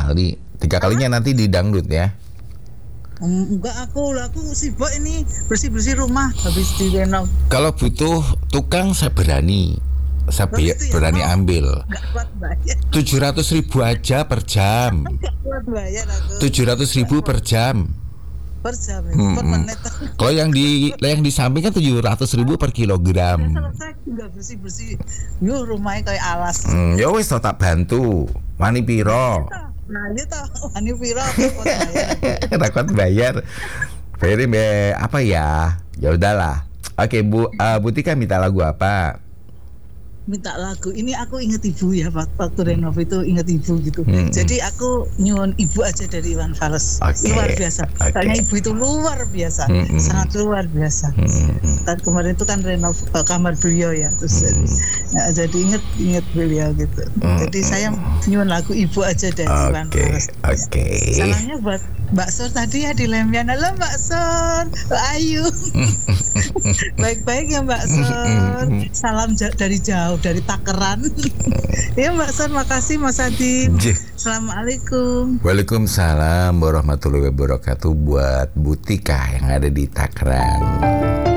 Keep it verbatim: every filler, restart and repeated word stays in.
kali. Tiga kalinya nanti di dangdut ya. Enggak, aku aku sibuk ini bersih-bersih rumah habis direnov. Kalau butuh tukang saya berani, saya Begitu ya, berani oh, ambil. Enggak kuat bayar. Tujuh ratus ribu aja per jam. Enggak kuat bayar aku. Tujuh ratus ribu per jam. Per jam, ya, Hmm, per hmm. menit. Kalau yang di yang di samping kan tujuh ratus ribu per kilogram. Selesai enggak bersih-bersih. Yo rumahnya kayak alas. Hmm, ya wis tak bantu. Wani piro? Nah, dia tahu ani piro aku kuat bayar. Takut bayar. Bayar be apa ya? Ya udahlah. Oke, Bu uh, Bu Tika minta lagu apa? Minta lagu. Ini aku inget ibu ya, waktu renov itu inget ibu gitu. Hmm. Jadi aku nyuwun ibu aja dari Iwan Fals. Okay. Luar biasa. Okay. Soalnya ibu itu luar biasa, Hmm. sangat luar biasa. Hmm. Dan kemarin itu kan renov uh, kamar beliau ya, terus Hmm. jadi, ya, jadi inget inget beliau gitu. Hmm. Jadi saya nyuwun lagu ibu aja dari Oke, Iwan Fals. oke. Salamnya buat Mbak Sur tadi ya di Lembian. Halo Mbak Sur, Mbak Ayu. Baik-baik ya Mbak Sur. Salam ja- dari jauh, dari Takeran. Ya Mbak Sur, makasih Mas Adi. Assalamualaikum. Waalaikumsalam warahmatullahi wabarakatuh buat Bu Tika yang ada di Tangerang.